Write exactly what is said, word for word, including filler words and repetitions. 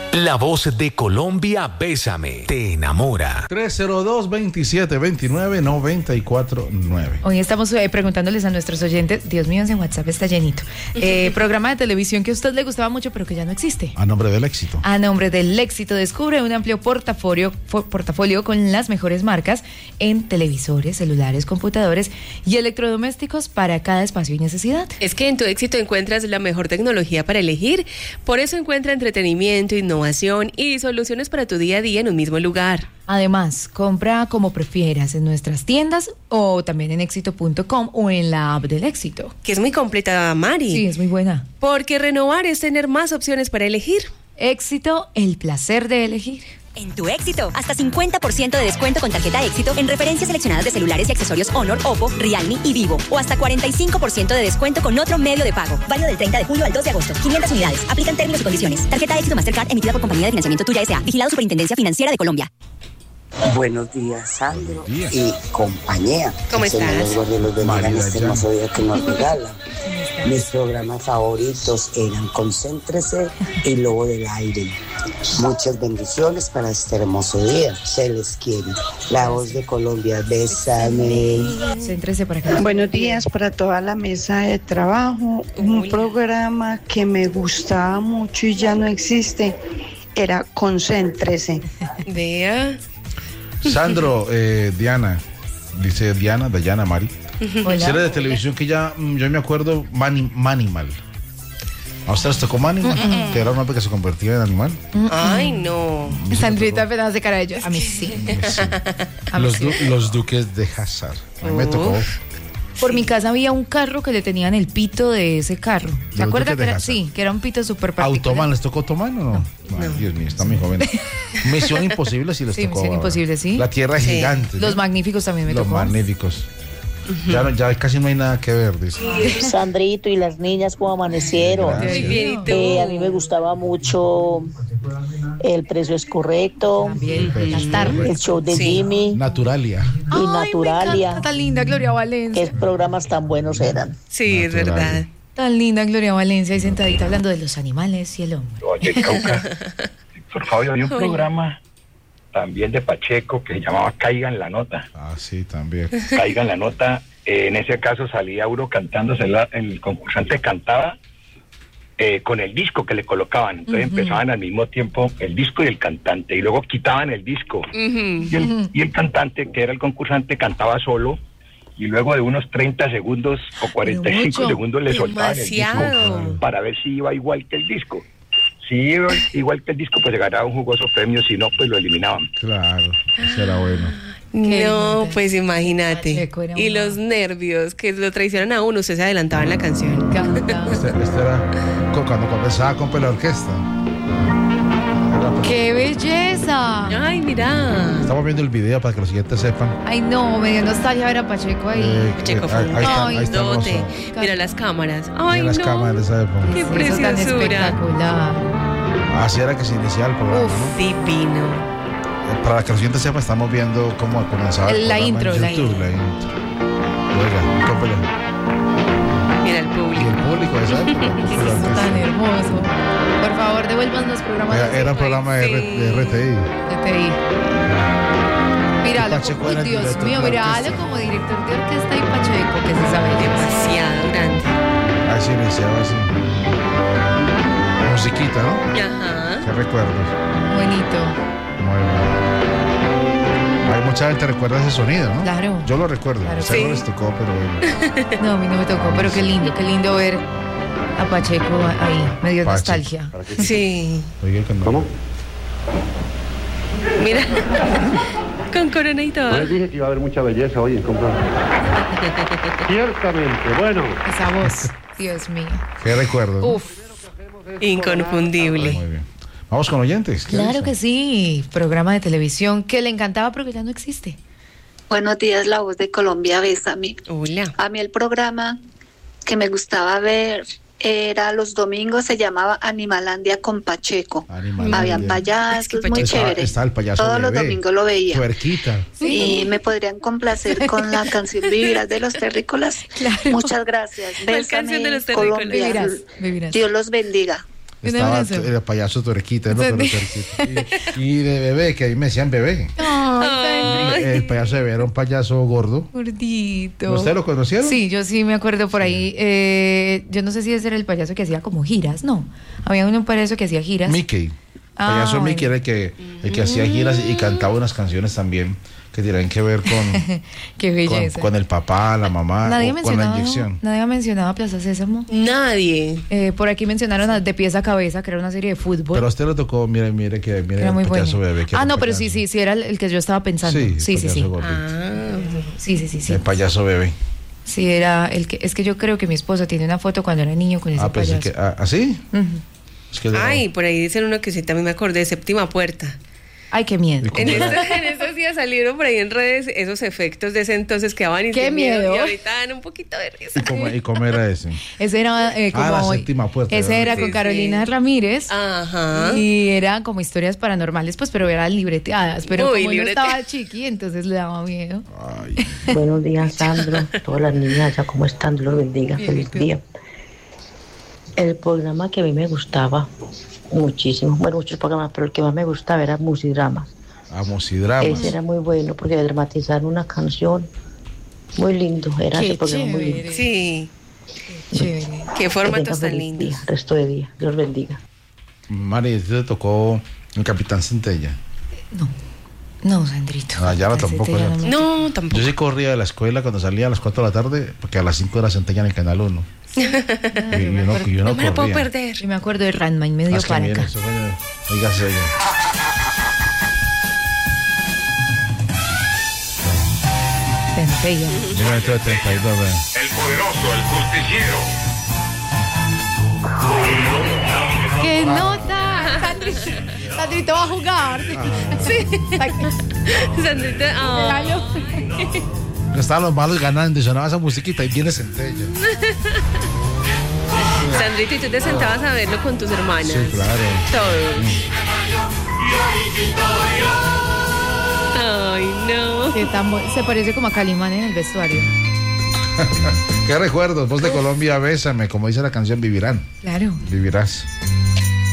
La voz de Colombia, Bésame, te enamora. tres cero dos, veintisiete veintinueve, noventa y cuatro nueve. Hoy estamos eh, preguntándoles a nuestros oyentes, Dios mío, ese WhatsApp está llenito. Eh, programa de televisión que a usted le gustaba mucho, pero que ya no existe. A nombre del éxito. A nombre del éxito, descubre un amplio portafolio, portafolio con las mejores marcas en televisores, celulares, computadores y electrodomésticos para cada espacio y necesidad. Es que en tu éxito encuentras la mejor tecnología para elegir, por eso encuentra entretenimiento, innovación y soluciones para tu día a día en un mismo lugar. Además, compra como prefieras en nuestras tiendas o también en éxito punto com o en la app del Éxito. Que es muy completa, Mari. Sí, es muy buena. Porque renovar es tener más opciones para elegir. Éxito, el placer de elegir. En tu Éxito, hasta cincuenta por ciento de descuento con tarjeta Éxito en referencias seleccionadas de celulares y accesorios Honor, Oppo, Realme y Vivo. O hasta cuarenta y cinco por ciento de descuento con otro medio de pago. Válido del treinta de julio al dos de agosto. quinientas unidades. Aplican términos y condiciones. Tarjeta Éxito Mastercard emitida por Compañía de Financiamiento Tuya S A. Vigilado Superintendencia Financiera de Colombia. Buenos días, Sandro días. Y compañía. ¿Cómo estás? Los guardianes de María, este hermoso día que nos regalan. Mis programas favoritos eran Concéntrese y Lobo del Aire. Muchas bendiciones para este hermoso día. Se les quiere. La voz de Colombia, bésame. Concéntrese para acá. Buenos días para toda la mesa de trabajo. Un programa que me gustaba mucho y ya no existe era Concéntrese. Vea. Sandro, eh, Diana, dice Diana, Dayana, Mari. Hola. Serie de televisión que ya, yo me acuerdo, Mani, Manimal. ¿A ustedes tocó Manimal? Uh-uh. Que era una que se convertía en animal. Uh-uh. Ay, no. Sandrita apenas de cara de ellos. A mí sí. sí. A mí los, sí. Du, los Duques de Hazard. A mí me tocó. Por mi casa había un carro que le tenían el pito de ese carro. ¿Se acuerda que era? Hazard. Sí, que era un pito súper particular. ¿Automan les tocó Automan o no? No. Ay, no. Dios mío, está muy joven. Misión Imposible sí les sí, tocó. Misión Imposible, sí. La Tierra sí. Gigante. Los ¿no? Magníficos también me Los tocó. Los Magníficos. Uh-huh. Ya, ya casi no hay nada que ver, dice. Sandrito y las niñas, ¿cómo amanecieron? Muy bien, eh, a mí me gustaba mucho El Precio es Correcto. También, las tardes. El show de sí. Jimmy. Naturalia. Y Ay, Naturalia. Me encanta, tan linda Gloria Valencia. Qué programas tan buenos eran. Sí, Naturalia. Es verdad. Tan linda Gloria Valencia ahí sentadita hablando de los animales y el hombre. Oye, Cauca, por favor, había un programa también de Pacheco que se llamaba Caiga en la Nota. Ah, sí, también. Caiga en la Nota. Eh, en ese caso salía uno cantando, el concursante cantaba eh, con el disco que le colocaban. Entonces uh-huh. empezaban al mismo tiempo el disco y el cantante, y luego quitaban el disco. Uh-huh. Y, el, uh-huh. y el cantante, que era el concursante, cantaba solo, y luego de unos treinta segundos o cuarenta y cinco segundos le soltaban el disco para ver si iba igual que el disco. Si iba igual que el disco, pues se ganaba un jugoso premio, si no, pues lo eliminaban. Claro, eso era bueno. No, pues imagínate. Y los nervios que lo traicionan a uno, usted se adelantaba en la canción. Este, este era cuando comenzaba con la orquesta. ¡Qué belleza! Ay, mira. Estamos viendo el video para que los siguientes sepan. Ay, no, me dio nostalgia ver a Pacheco ahí. Eh, Pacheco fue un dote. Mira las cámaras. Ay, mira no. las cámaras de esa época. Qué preciosura. Tan espectacular. Así era que se iniciaba el programa. Uf, ¿no? Divino. Para que los siguientes sepan, estamos viendo cómo comenzaba el la programa intro, en la YouTube, intro. La intro. Oiga, cómpele. Mira el público. Y el público de esa época. Es tan hermoso. Por favor, devuelvan los programas. Era, era un programa de, sí. de R T I. R T I. Míralo, uy, Dios mío, míralo como director de orquesta y Pacheco, que se sabe demasiado grande. Así iniciaba así. Musiquita, ¿no? Ajá. ¿Qué recuerdos? Bonito. Muy bueno. Hay mucha gente que recuerda ese sonido, ¿no? Claro. Yo lo recuerdo. Claro, sí. No les tocó, pero bueno. No, a mí no me tocó, pero qué lindo, qué lindo ver a Pacheco ahí, me dio Pache. nostalgia. Sí. Oye, ¿cómo? Mira, con corona y todo. Les dije que iba a haber mucha belleza hoy en comprar. Ciertamente, bueno. Esa voz, Dios mío. Qué recuerdo. Uf. Inconfundible. Muy bien. Vamos con oyentes. Claro que sí. Programa de televisión que le encantaba, pero que ya no existe. Buenos días, La Voz de Colombia, bésame. Hola. A mí el programa que me gustaba ver era los domingos, se llamaba Animalandia con Pacheco. Animalandia. Habían payasos, es que muy está, chévere. Está el payaso Todos los bebé, domingos lo veía. Tuerquita. Sí. Y me podrían complacer con la canción Vivirás de los Terrícolas. Claro. Muchas gracias. La Bésame, canción de los Terrícolas. Colombia. Vivirás, vivirás. Dios los bendiga. Estaba el payaso Tuerquita, ¿no? Pero Tuerquita. Y, y de bebé, que a mí me decían bebé. Oh, el, el payaso de bebé era un payaso gordo. Gordito. ¿Ustedes lo conocieron? Sí, yo sí me acuerdo por ahí. Eh, yo no sé si ese era el payaso que hacía como giras, no. Había un payaso que hacía giras. Mickey. Ah, payaso bueno. Mickey era el que, el que hacía giras y cantaba unas canciones también que tienen que ver con, Qué belleza. con, con el papá, la mamá, Nadie o con la inyección. Nadie ha mencionado a Plaza Sésamo. Nadie. Eh, por aquí mencionaron a De Pies a Cabeza, que era una serie de fútbol. Pero a usted le tocó, mire, mire, que mire Era muy el payaso bueno. bebé. Que Ah, era no, un pero payaso. sí, sí, sí, era el, el que yo estaba pensando. Sí, Sí, sí, sí. gordito. Ah. Sí, sí, sí, sí. El payaso bebé. Sí, era el que, es que yo creo que mi esposo tiene una foto cuando era niño con ese Ah, pensé payaso. que, ah, ¿así? Ujú. Es que yo- Ay, por ahí dicen uno que sí, también me acordé, Séptima Puerta. Ay, qué miedo. En, estos, en estos días salieron por ahí en redes esos efectos de ese entonces que daban y ¡Qué sin miedo! Y ahorita dan un poquito de risa. ¿Y cómo, y cómo era ese? Ese era eh, como Ah, la Séptima Puerta. ese era Sí, con sí. Carolina Ramírez. Ajá. Y eran como historias paranormales, pues, pero eran libreteadas. Pero Uy, como uno libreteadas. estaba chiqui, entonces le daba miedo. Ay, Buenos días, Sandro. Todas las niñas, ya cómo están, Dios los bendiga. Feliz día. El programa que a mí me gustaba muchísimo, bueno, muchos programas, pero el que más me gustaba era Musidrama. amos y dramas. Ese era muy bueno porque dramatizaron una canción muy lindo. Era Qué ese programa muy chévere. lindo. Sí, Chévere. qué Que formatos tengan tan feliz lindos. día, resto de día. Dios bendiga. Mari, ¿a ti te tocó el Capitán Centella? No, Sandrito. Ah, ya no, Ese tampoco, te ya ya. me- No, tampoco. Yo sí corría de la escuela cuando salía a las cuatro de la tarde, porque a las cinco era Centella en el Canal uno. Y yo no, y yo no No me la puedo corría. perder. Yo me acuerdo de Ranma y medio Más que para mire, acá. eso fue- oígase, oiga. Centella. mil novecientos setenta y dos, vean. El poderoso, el justiciero. ¡Qué nota! Sandrito, Sandrito va a jugar. Sí. Sandrita, ah. Estaban los malos ganando y sonaba esa musiquita y viene Centella. Sandrita, ¿y tú te sentabas a verlo con tus hermanas? Sí, claro. Todos. Ay, no. Qué tan bu- se parece como a Calimán en el vestuario. ¿Qué recuerdos? Voz de Colombia, bésame, como dice la canción, vivirán. Claro. Vivirás.